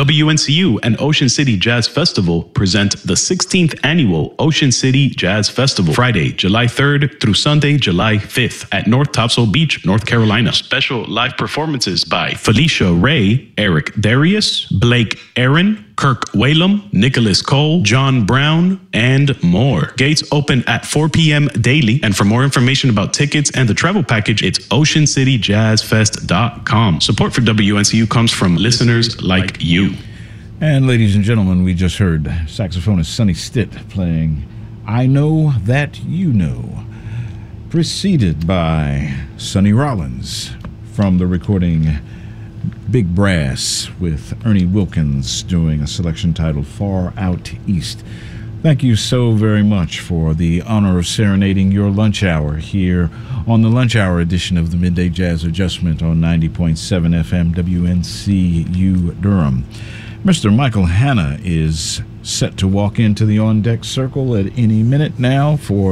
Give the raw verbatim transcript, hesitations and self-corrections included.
W N C U and Ocean City Jazz Festival present the sixteenth Annual Ocean City Jazz Festival, Friday, July third through Sunday, July fifth at North Topsail Beach, North Carolina. Special live performances by Felicia Ray, Eric Darius, Blake Aaron, Kirk Whalum, Nicholas Cole, John Brown, and more. Gates open at four p.m. daily, and for more information about tickets and the travel package, it's ocean city jazz fest dot com. Support for W N C U comes from listeners like you. And ladies and gentlemen, we just heard saxophonist Sonny Stitt playing I Know That You Know, preceded by Sonny Rollins from the recording Big Brass with Ernie Wilkins doing a selection titled Far Out East. Thank you so very much for the honor of serenading your lunch hour here on the lunch hour edition of the Midday Jazz Adjustment on ninety point seven F M W N C U Durham. Mister Michael Hanna is set to walk into the on-deck circle at any minute now for